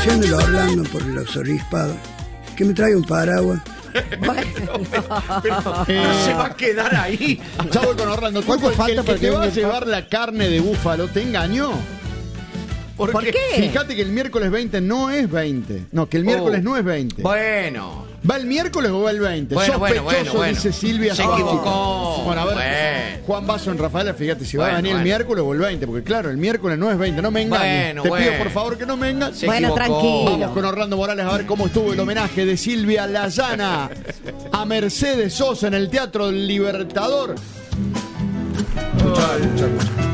paseando en Orlando por los orispados. Que me traiga un paraguas. Pero no se va a quedar ahí. Ya voy con Orlando. ¿Cuánto Turco, falta el para que te que va a venga? llevar la carne de búfalo te engañó? ¿Por qué? Fíjate que el miércoles 20 no es 20. No, que el miércoles no es 20. Bueno. ¿Va el miércoles o va el 20? Bueno, Sospechoso, dice Silvia. Se equivocó. Bueno, a ver, Bueno. Juan Basso en Rafaela, fíjate si va a Bueno, venir el bueno. miércoles o el 20, porque claro, el miércoles no es 20, no me engañes. Bueno, Te pido bueno. por favor que no me engañes. Se Bueno, equivocó. tranquilo. Vamos con Orlando Morales a ver cómo estuvo el homenaje de Silvia Layana a Mercedes Sosa en el Teatro del Libertador. Escuchá.